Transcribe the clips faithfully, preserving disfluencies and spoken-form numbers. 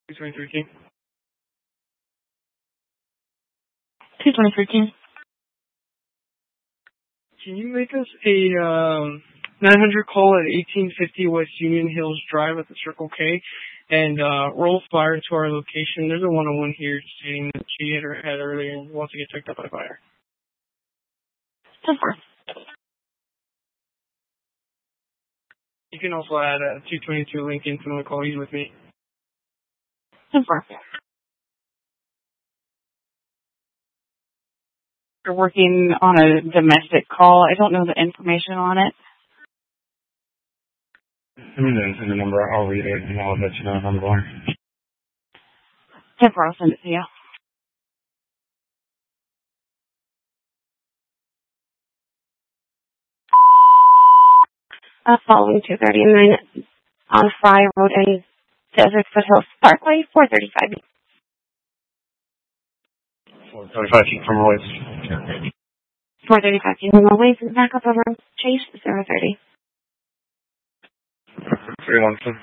two twenty-three King. two twenty-three King. Can you make us a um, nine hundred call at eighteen fifty West Union Hills Drive at the Circle K and uh, roll fire to our location? There's a one-on-one here stating that she hit her head earlier and wants to get checked out by fire. ten four. You can also add a two twenty-two Lincoln to the call. He's with me. ten four. You're working on a domestic call. I don't know the information on it. Send me the, the number. I'll read it and I'll let you know if I'm going. ten four, I'll send it to you. Uh, following two thirty-nine on Fry Road in Desert Foothills Parkway, four thirty-five. four thirty-five feet from Royce. four thirty-five feet from Royce, back up over Chase, zero thirty. three one two.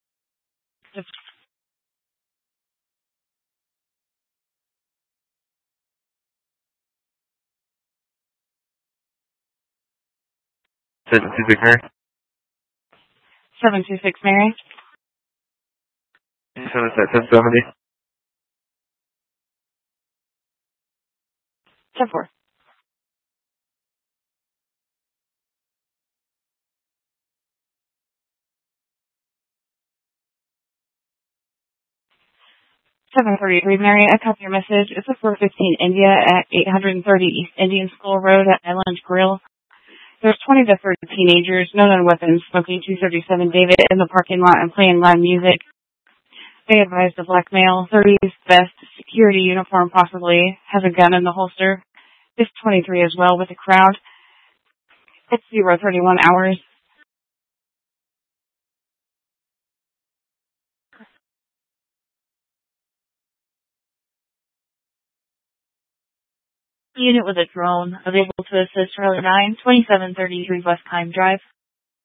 seven two six Mary. seven two six Mary. seven seven seventy. ten four. seven thirty-three Mary, I copy your message. It's a four fifteen India at eight thirty East Indian School Road at Island Grill. There's twenty to thirty teenagers, no known weapons, smoking two thirty-seven David in the parking lot and playing loud music. They advised a black male, thirties, vest, security uniform possibly, has a gun in the holster. It's twenty-three as well with a crowd. It's zero thirty-one hours. Unit with a drone, available to assist Charlie nine, twenty-seven thirty-three West Kime Drive.